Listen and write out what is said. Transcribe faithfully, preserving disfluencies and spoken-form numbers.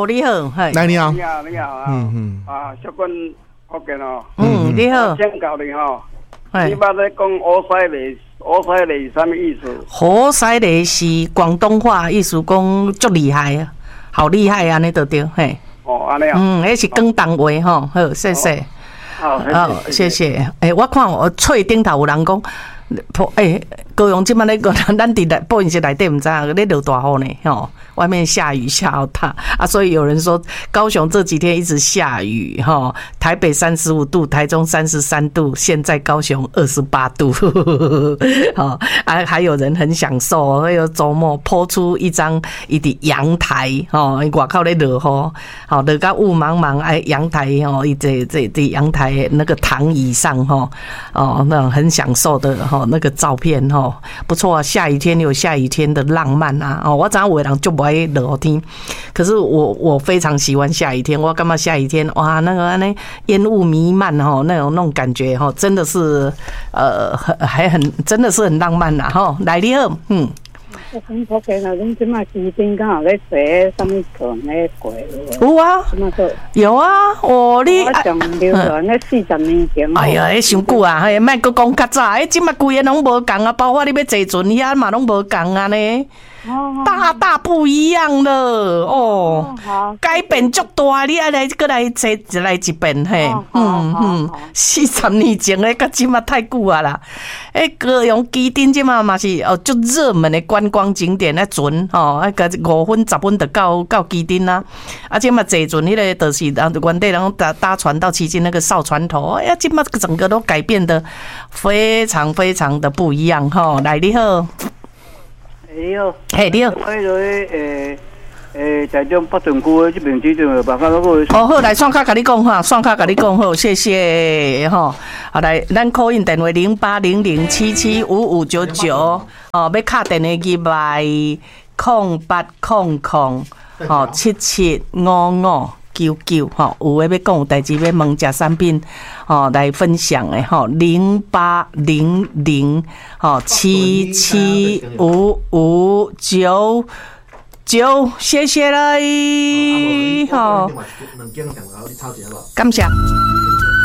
Hello， 你好，嘿， 来你好， 你好，你好啊，嗯嗯，啊，小君福建哦， 嗯，你好， 先教你吼，你捌咧讲乌西里，乌西里什么意思？ 乌西里是广东话，意思讲足厉害啊，好厉害啊，你就对，嘿。 哦，安尼啊， 嗯，那是广东话吼，好，谢谢。 好， 谢谢。诶、欸，我看我喙顶头有人讲，诶、欸，高雄即摆咧个，咱伫内播音室内底毋知影咧落大雨呢，吼，外面下雨下好大啊，所以有人说高雄这几天一直下雨，吼，台北三十五度，台中三十三度，现在高雄二十八度，好啊，还有人很享受，还有周末抛出一张伊伫阳台，吼，外口咧落雨，好落到雾茫茫，哎，阳台吼，伊这这这阳台那个躺椅上，吼，哦，那种很享受的吼那个照片，吼，不错啊，下雨天有下雨天的浪漫啊，哦，我知影有的人就不爱落雨天，可是我我非常喜欢下雨天，我感觉下雨天哇，那个那烟雾弥漫吼，那种那种感觉吼，真的是呃还很真的是很浪漫啦吼，来你好，嗯。 我讲福建啊，恁即马基金刚好咧写什么课咧过？ 有啊，有啊，哦，你我上流传咧四十年前。 哎呀，迄伤久啊，嘿，莫阁讲较早，迄即马规个拢无共啊，包括你要坐船遐嘛拢无共啊呢。大大不一样了哦，改变足大，你爱来过来坐来一遍嘿，嗯嗯，四十年前诶，甲即马太久啊啦。诶，高雄基丁即马嘛是哦，足热门的观光景点咧船吼，啊个五分十分就到到基丁啦。啊，即马坐船迄个就是啊，原地然后搭搭船到旗津那个哨船头，哎呀，即马整个都改变得非常非常的不一样吼。来，你好。 你好， 嘿，你好。 我迄个诶诶，台中北屯区的这边市场办法那个。 哦，好，来，双卡甲你讲哈，双卡甲你讲好，谢谢哈。好，来，咱 call in 电话零八零零七七五五九九，哦，要卡电话机来空八空空，哦，七七五五。九九吼，有诶要讲有代志要问食产品吼来分享诶吼，零八零零吼七七五五九九，谢谢你吼，感谢。